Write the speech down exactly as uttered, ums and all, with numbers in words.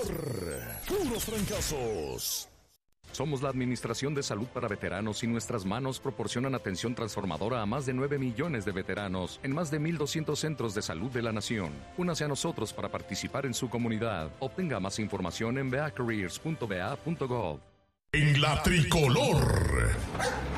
Puros fracasos. Somos la Administración de Salud para Veteranos y nuestras manos proporcionan atención transformadora a más de nueve millones de veteranos en más de mil doscientos centros de salud de la nación. Únase a nosotros para participar en su comunidad. Obtenga más información en v a careers punto v a punto gov. En la tricolor.